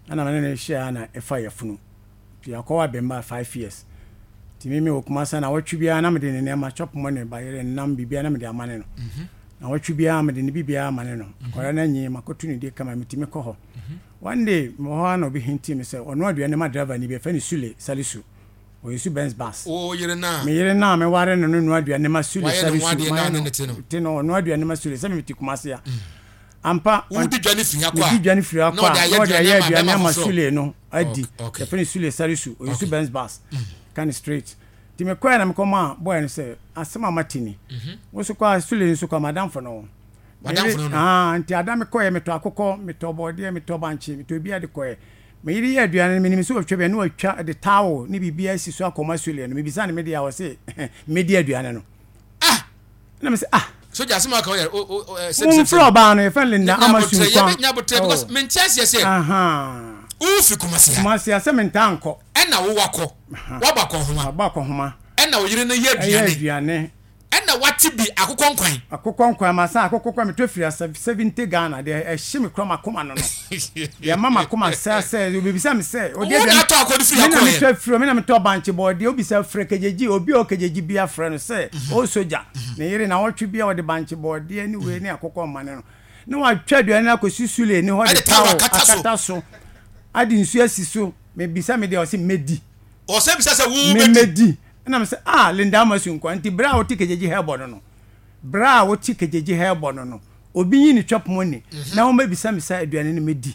ana mane share na efa yafunu ti akowa bemba 5 years ti mimi okumasa na watchu bia na mede ne ma chop money ba yere nam bibia na mede amane no na watchu bia mede ne bibia amane no koya na nyi makotu ne de kama mitimi ko ho one day mo ho na obi hinti me say ono aduane ma driver ni be fa ni Sule Salisu o yesu Benz bus o yere na me ware no no aduane ma Sule Salisu ti no ono aduane ma Sule se me ti kumase ya ampa udi dwane firi akwa udi dwane firi akwa no de ya aduane ma Sule no adi e fa ni Sule Salisu o yesu Benz bus kind straight ti me kwa na me koma boy no say asema matini wo so kwa Sule so kwa madam for no nti adam koye meto akoko meto bode meto banchi meto bia de koye me yiri ya aduane me ni so twebe no atwa de tawo ni bibia si so akoma Sule no me bisa ne media wo say media aduane no na me say so just ma ka se floor ba no e fa Linda Amasu kwa nya botre because me ntiase se ufi kumasi ya se me ntanko na wo wakọ wabakọ homa na wo yire na ye aduane na wati bi akokọ nkwan masa akokọ me to firi 70 Ghana de ehye me kroma koma no ya mama koma se obibisa me se o de na to akodi firi akọ me to firi me na me to banche board obisa fre kejeji obi o kejeji bia fre no se o soja na yire na wotwe bia o de banche board ni we ni akokọ mane no na wa twa aduane akosi Sule ni ho de tawo akata so adi nsu asiso me bisa me de o se medi o se bisa se wu medi na me se Linda Amasu nko nti bra o tikejeji hebo no bra o tikejeji hebo no obi yin ni chop money na o mebisa me sa aduane ni medi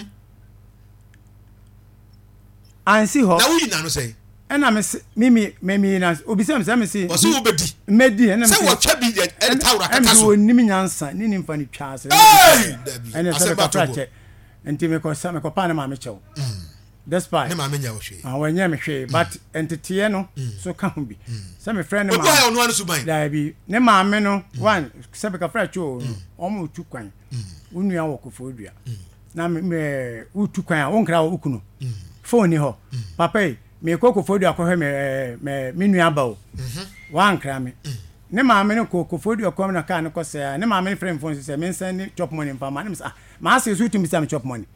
ansi ho na wi na no say na me se mimi na obisa me se o se wo bedi medi na me se wo twa bi e tawra kata so o nimi nyansa ni ni mfa ni twa se ene se ka trache nti me ko sa me ko pa na ma me chew despite ne ma menya wo hwe wanya me hwe but entity no so ka ho bi say me friend ma obo onu anu suban da bi ne ma me no one say be ka fra cho o mo tu kwan unua wo ko fodua na me utu kwan o nkra wo kuno phone ni ho papa me ko fodua ko he me nua ba o wa nkra me ne ma me no ko fodua ko na ka ne ko say ne ma me friend phone say me send chop money mpa ma ne me ma say so tu mi say me chop money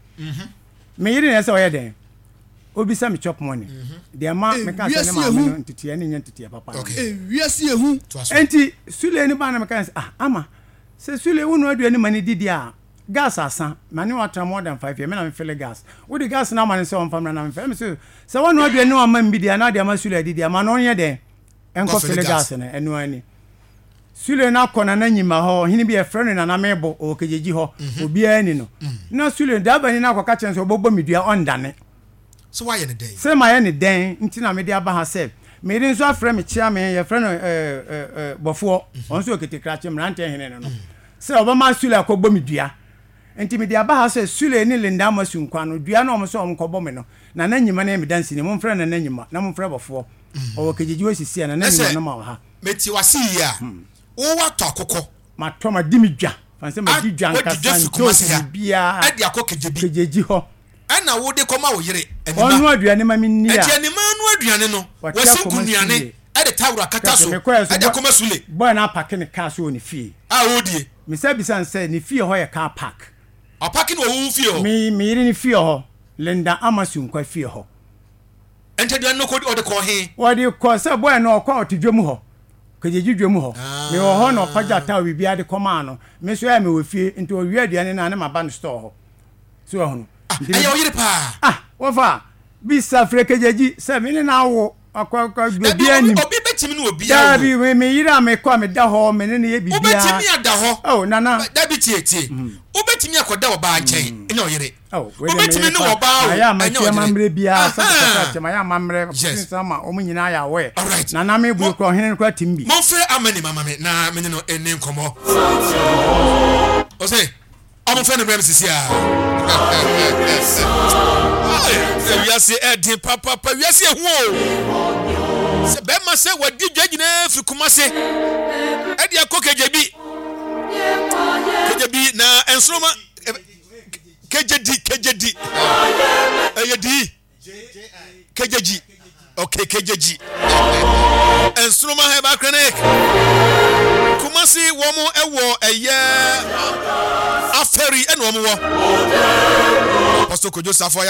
me yiri ne say o ye den obisa me chop money de ma me ka say ne ma me ntiti ene ntiti papa wiase ehu enti Sule ni ba na me ka say ama se Sule wonu aduane mani didi a gas asa mani water more than 5 years me na me fill gas wo de gas na mani say on fam na me fill me say wonu aduane wa ma mbidi na de ma Sule didi ama no nye de enko fill gas na enu ani Sule na kona na nyima ho hini bi e friend na mebo o kejeji ho obi ani no na Sule da bani na akoka chen so obogbo midua ondane so why in the day say my any den nti na me dia ba ha say me rin so afre me chia me ye friend bofo on so okete krache mrante hene no say obama Sule akogbo midua nti me dia ba ha say Sule ni Linda Amasu nkwa no dua na omso omkobbo me no na nyima na me dansi ni mo friend na nyima na mo friend bofo o kejeji osisi na nyima no ma ha meti wasi ya wo wato akokọ ma to ma dimidwa fan say ma didwa nka san bia adi kejeji ho na wo de koma wo yire enima onu aduane ma minni a enima anu aduane no wasi kunuane e de tawra kata so e de koma Sule boy na park ne car so ni fie odie me say bisan say ni fie ho ye car park a park no wo fie ho me yire ni fie ho Linda Amasu nkwa fie ho ente de no ko de ko he wo de ko say boy no ko otidwom ho kejeji dwom ho me wo ho no paja ta wi bia de koma no me so ya me wo fie nti o wi aduane na ma ban store ho so ho ayo yire pa wofa bi safre kejeji se me ni na wo akwa gbe ani obi betimi ni obi ya bi me yira me kwa me da ho me ni ye bibia obetimi ada ho nana da bi tietie obetimi akoda oba nchen ene oyire obetimi ni oba o aya ma tia mamre bia sa ta ma ya mamre sama o mu nyina ya we nana me bu ko hene ko timbi mo fe amani mama me na me no ene nkomo o se I'm friend of Sisia. We are say papa we are say who. Se be ma say wadi dwagina fi Kumase. E dia ko kejebi na ensroma kejedi. Ayedi. Kejeji. Okay, kejeji. Ensroma heba clinic. Kumasi womo ewo eye aferi eno omo wo. Pastor Kojo Safo